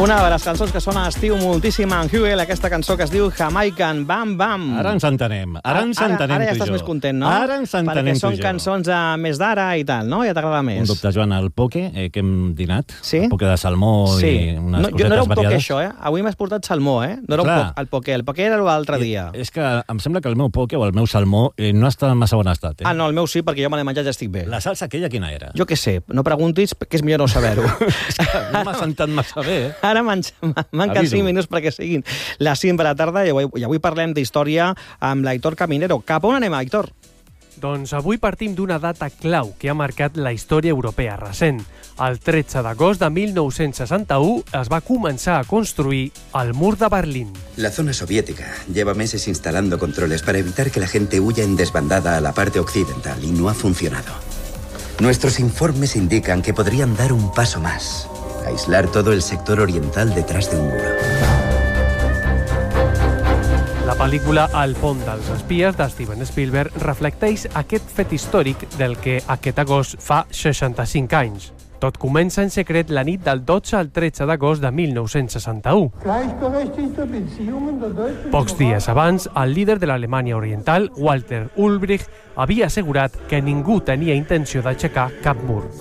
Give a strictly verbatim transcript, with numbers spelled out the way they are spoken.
Una de les cançons que sona a estiu moltíssim en Huel, aquesta cançó que es diu Jamaican Bam Bam. Ara ens entenem, ara ens entenem Ara ja tu i estàs jo. més content, no? Ara ens entenem Perquè tu són i jo. cançons uh, més d'ara i tal, no? Ja t'agrada més. Un dubte, Joan, el poke eh, que hem dinat, Sí? el poke de salmó Sí. i unes No, jo cosetes no era un poke variades. això, eh? Avui m'has portat salmó, eh? No era Clar. un poke, el poke. El poke era l'altre dia. I, és que em sembla que el meu poke o el meu salmó eh, no està en massa bon estat. Eh? Ah, no, el meu sí, perquè jo me l'he menjat i ja estic bé. La salsa aquella quina era? Jo què sé, no preguntis, que és millor no saber-ho. És que no m'ha sentat massa bé, eh? Ara manquen Aviso. cinc minuts perquè siguin les cinc de la tarda i avui, i avui parlem d'història amb l'Aitor Caminero. Cap on anem, Aitor? Doncs avui partim d'una data clau que ha marcat la història europea recent. El tretze d'agost de mil nou-cents seixanta-u es va començar a construir el mur de Berlín. La zona soviética lleva meses instalando controles para evitar que la gente huya en desbandada a la parte occidental y no ha funcionado. Nuestros informes indican que podrían dar un paso más. Aislar todo el sector oriental detrás de un muro. La pel·lícula El pont dels espies de Steven Spielberg reflecteix aquest fet històric del que aquest agost fa seixanta-cinc anys. Tot comença en secret la nit del dotze al tretze d'agost de mil nou-cents seixanta-u. Pocs dies abans, el líder de l'Alemanya Oriental, Walter Ulbricht, havia assegurat que ningú tenia intenció d'aixecar cap mur.